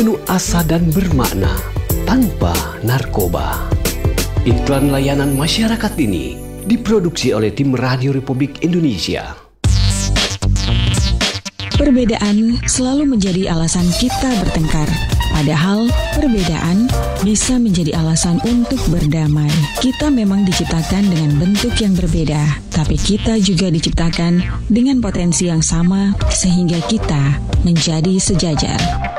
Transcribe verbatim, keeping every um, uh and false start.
penuh asa dan bermakna, tanpa narkoba. Iklan layanan masyarakat ini diproduksi oleh tim Radio Republik Indonesia. Perbedaan selalu menjadi alasan kita bertengkar. Padahal perbedaan bisa menjadi alasan untuk berdamai. Kita memang diciptakan dengan bentuk yang berbeda, tapi kita juga diciptakan dengan potensi yang sama sehingga kita menjadi sejajar.